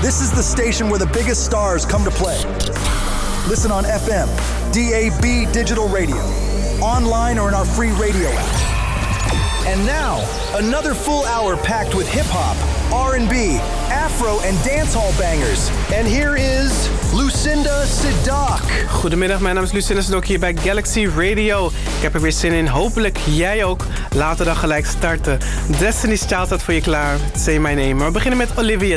This is the station where the biggest stars come to play. Listen on FM, DAB digital radio, online or in our free radio app. And now, another full hour packed with hip-hop, R&B, Afro en dancehall bangers. And here is Lucinda Sidok. Goedemiddag, mijn naam is Lucinda Sidok hier bij Galaxy Radio. Ik heb er weer zin in, hopelijk jij ook. Laten we dan gelijk starten. Destiny's Child staat voor je klaar. Say My Name. Maar we beginnen met Olivia